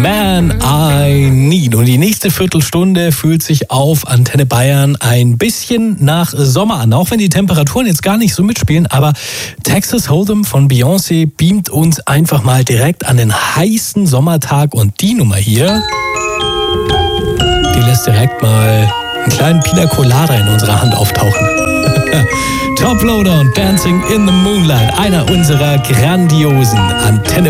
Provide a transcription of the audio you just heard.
Man I Need. Und die nächste Viertelstunde fühlt sich auf Antenne Bayern ein bisschen nach Sommer an. Auch wenn die Temperaturen jetzt gar nicht so mitspielen, aber Texas Hold'em von Beyoncé beamt uns einfach mal direkt an den heißen Sommertag. Und die Nummer hier, die lässt direkt mal einen kleinen Pina Colada in unserer Hand auftauchen. Top Loader und Dancing in the Moonlight, einer unserer grandiosen Antenne